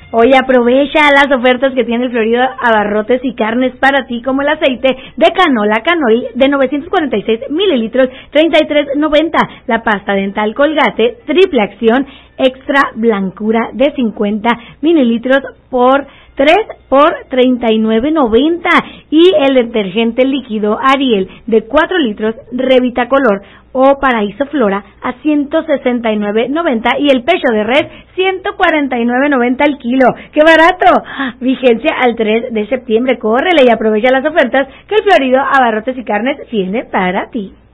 Hoy aprovecha las ofertas que tiene el Florido Abarrotes y Carnes para ti, como el aceite de canola Canol de 946 mililitros, 33.90. La pasta dental Colgate Triple Acción Extra Blancura de 50 mililitros por 3 por 39.90. Y el detergente líquido Ariel de 4 litros Revita Color o Paraíso Flora a 169.90 y el pecho de res 149.90 el kilo. ¡Qué barato! Vigencia al 3 de septiembre. Córrele y aprovecha las ofertas que el Florido Abarrotes y Carnes tiene para ti.